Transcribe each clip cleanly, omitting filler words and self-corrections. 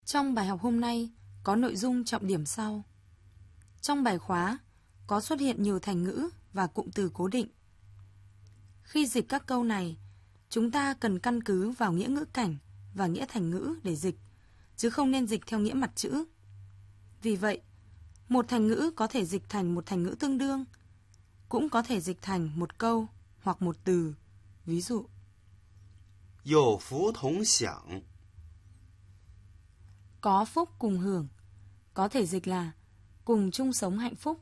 Trong bài học hôm nay có nội dung trọng điểm sau. Trong bài khóa có xuất hiện nhiều thành ngữ và cụm từ cố định. Khi dịch các câu này, chúng ta cần căn cứ vào nghĩa ngữ cảnh và nghĩa thành ngữ để dịch, chứ không nên dịch theo nghĩa mặt chữ. Vì vậy, một thành ngữ có thể dịch thành một thành ngữ tương đương, cũng có thể dịch thành một câu hoặc một từ. Ví dụ, 有福同享 có phúc cùng hưởng, có thể dịch là cùng chung sống hạnh phúc.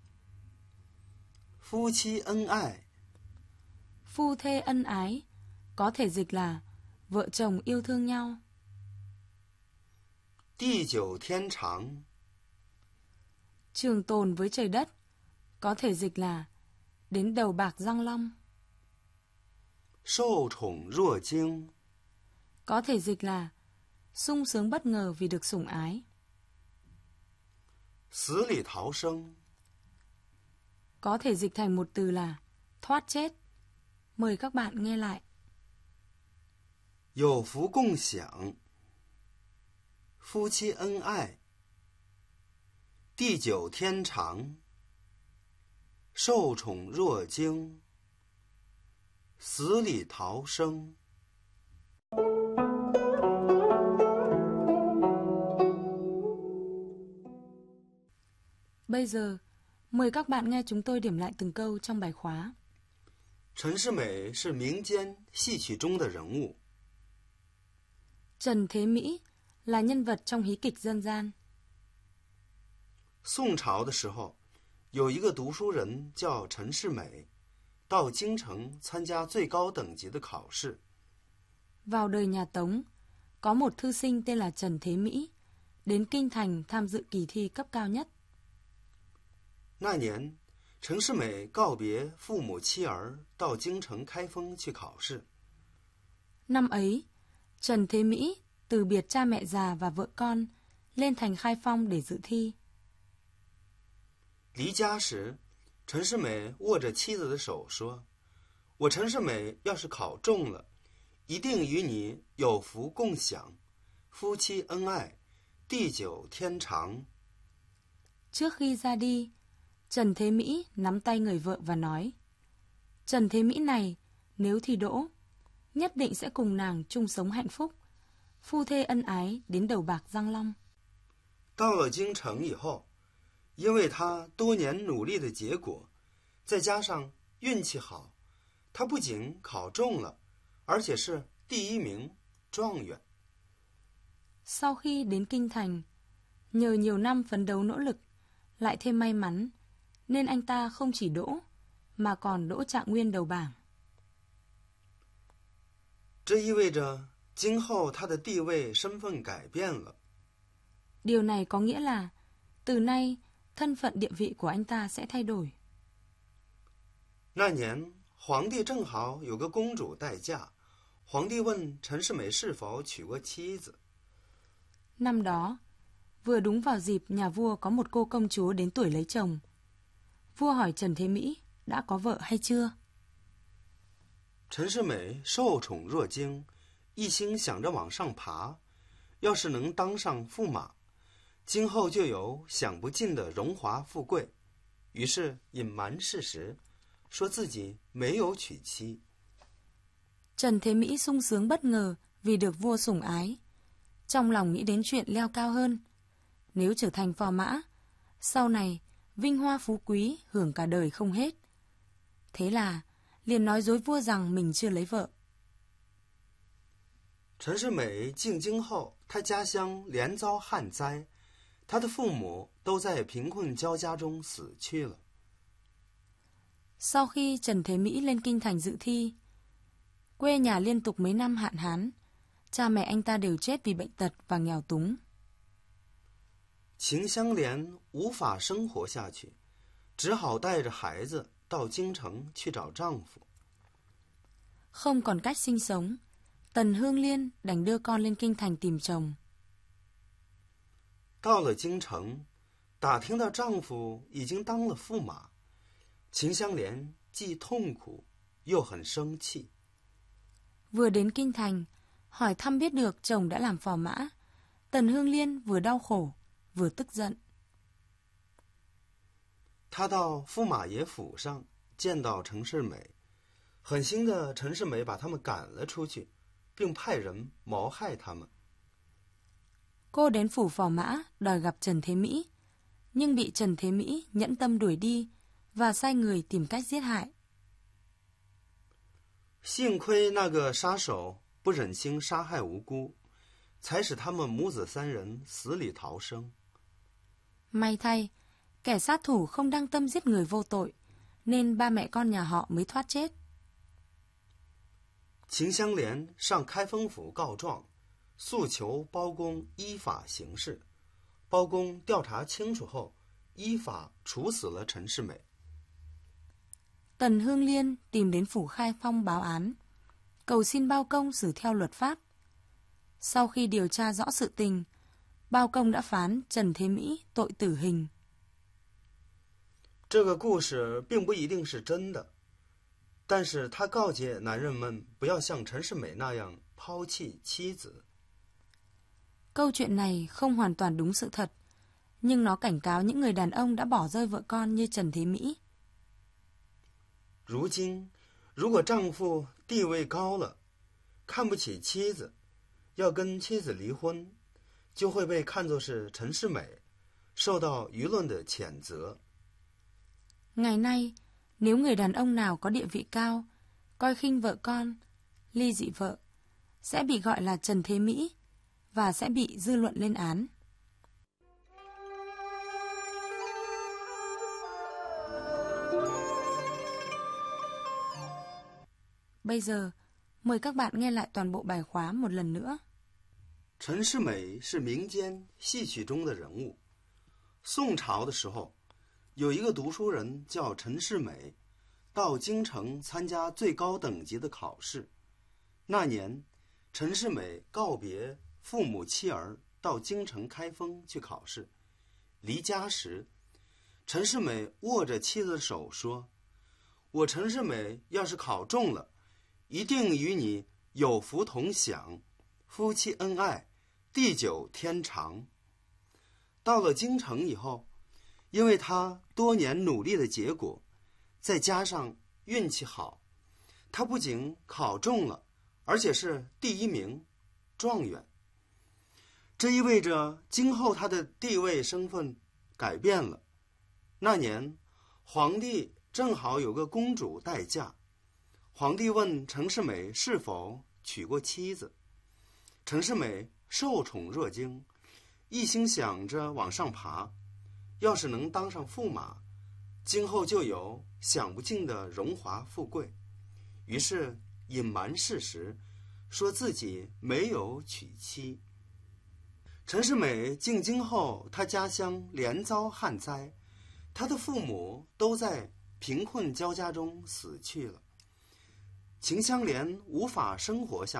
夫妻恩爱 Phu thê ân ái, có thể dịch là vợ chồng yêu thương nhau. 地久天长 Trường tồn với trời đất, có thể dịch là đến đầu bạc răng long. 受宠若惊 Có thể dịch là sung sướng bất ngờ vì được sủng ái. 死里逃生 Có thể dịch thành một từ là thoát chết. Mời các bạn nghe lại. 有福共享 夫妻恩爱 地久天长 受宠若惊 死里逃生 Bây giờ, mời các bạn nghe chúng tôi điểm lại từng câu trong bài khóa. 陈世美是民间戏曲中的人物。 Trần Thế Mỹ là nhân vật trong hí kịch dân gian. 宋朝的时候，有一个读书人叫陈世美，到京城参加最高等级的考试。 Vào đời nhà Tống, có một thư sinh tên là Trần Thế Mỹ, đến Kinh Thành tham dự kỳ thi cấp cao nhất. 那年，陈世美告别父母妻儿，到京城开封去考试。 Năm ấy, Trần Thế Mỹ từ biệt cha mẹ già và vợ con, lên thành Khai Phong để dự thi. 离家时，陈世美握着妻子的手说：“我陈世美要是考中了，一定与你有福共享，夫妻恩爱，地久天长。” Trước khi ra đi, Trần Thế Mỹ nắm tay người vợ và nói: Trần Thế Mỹ này, nếu thi đỗ, nhất định sẽ cùng nàng chung sống hạnh phúc, phu thê ân ái đến đầu bạc răng long. 到了京城以后，因为他多年努力的结果，再加上运气好，他不仅考中了，而且是第一名状元。 Sau khi đến Kinh Thành, nhờ nhiều năm phấn đấu nỗ lực, lại thêm may mắn, nên anh ta không chỉ đỗ, mà còn đỗ trạng nguyên đầu bảng. 这意味着今后他的地位身份改变了。 Điều này có nghĩa là, từ nay, thân phận địa vị của anh ta sẽ thay đổi. 那年，皇帝正好有个公主待嫁，皇帝问陈世美是否娶过妻子。 Năm đó, vừa đúng vào dịp nhà vua có một cô công chúa đến tuổi lấy chồng. Vua hỏi Trần Thế Mỹ đã có vợ hay chưa. 陈世美受宠若惊，一心想着往上爬，要是能当上驸马，今后就有享不尽的荣华富贵。于是隐瞒事实，说自己没有娶妻。 Trần Thế Mỹ sung sướng bất ngờ vì được vua sủng ái. Trong lòng nghĩ đến chuyện leo cao hơn. Nếu trở thành phò mã, sau này vinh hoa phú quý hưởng cả đời không hết. Thế là liền nói dối vua rằng mình chưa lấy vợ. 陈世美进京后，她家乡连遭旱灾，她的父母都在贫困交加中死去了。 Sau khi Trần Thế Mỹ lên Kinh Thành dự thi, quê nhà liên tục mấy năm hạn hán, cha mẹ anh ta đều chết vì bệnh tật và nghèo túng. 秦香莲无法生活下去，只好带着孩子到京城去找丈夫。 Không còn cách sinh sống, Tần Hương Liên đành đưa con lên Kinh Thành tìm chồng. 到了京城，打听到丈夫已经当了驸马，秦香莲既痛苦又很生气。 Vừa đến Kinh Thành, hỏi thăm biết được chồng đã làm phò mã, Tần Hương Liên vừa đau khổ, vừa tức giận. 他到驸马爷府上见到陈世美，狠心的陈世美把他们赶了出去，并派人谋害他们。 Cô đến phủ phò mã đòi gặp Trần Thế Mỹ, nhưng bị Trần Thế Mỹ nhẫn tâm đuổi đi và sai người tìm cách giết hại. 幸亏那个杀手不忍心杀害无辜，才使他们母子三人死里逃生。 May thay, kẻ sát thủ không đăng tâm giết người vô tội, nên ba mẹ con nhà họ mới thoát chết. 秦香莲上开封府告状，诉求包公依法行事。包公调查清楚后，依法处死了陈世美。 Tần Hương Liên tìm đến phủ Khai Phong báo án, cầu xin Bao Công xử theo luật pháp. Sau khi điều tra rõ sự tình, Bao Công đã phán Trần Thế Mỹ tội tử hình. 这个故事并不一定是真的，但是他告诫男人们不要像陈世美那样抛弃妻子。 Câu chuyện này không hoàn toàn đúng sự thật, nhưng nó cảnh cáo những người đàn ông đã bỏ rơi vợ con như Trần Thế Mỹ. 如今，如果丈夫地位高了，看不起妻子，要跟妻子离婚，就会被看作是陈世美，受到舆论的谴责。 Ngày nay, nếu người đàn ông nào có địa vị cao, coi khinh vợ con, ly dị vợ, sẽ bị gọi là Trần Thế Mỹ và sẽ bị dư luận lên án. Bây giờ, mời các bạn nghe lại toàn bộ bài khóa một lần nữa. 陈世美是民间戏曲中的人物。宋朝的时候，有一个读书人叫陈世美，到京城参加最高等级的考试。那年，陈世美告别父母妻儿，到京城开封去考试。离家时，陈世美握着妻子的手说：“我陈世美要是考中了，一定与你有福同享，夫妻恩爱，地久天长。”到了京城以后，因为他多年努力的结果，再加上运气好，他不仅考中了，而且是第一名，状元。这意味着今后他的地位身份改变了。那年，皇帝正好有个公主待嫁，皇帝问陈世美是否娶过妻子。陈世美受宠若惊，一心想着往上爬，要是能当上驸马，今后就有享不尽的荣华富贵。于是隐瞒事实，说自己没有娶妻。陈世美进京后，他家乡连遭旱灾，他的父母都在贫困交加中死去了。秦香莲无法生活下